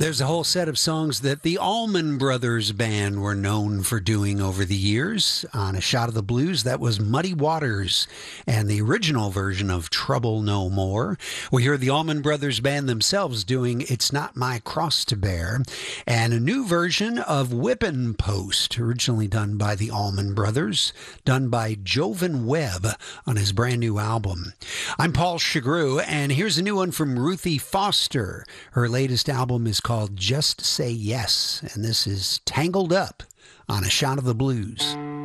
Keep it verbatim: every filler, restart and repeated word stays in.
There's a whole set of songs that the Allman Brothers Band were known for doing over the years. On A Shot of the Blues, that was Muddy Waters and the original version of Trouble No More. We hear the Allman Brothers Band themselves doing It's Not My Cross to Bear, and a new version of Whippin' Post, originally done by the Allman Brothers, done by Jovan Webb on his brand new album. I'm Paul Chagru, and here's a new one from Ruthie Foster. Her latest album is called Just Say Yes, and this is Tangled Up on A Shot of the Blues.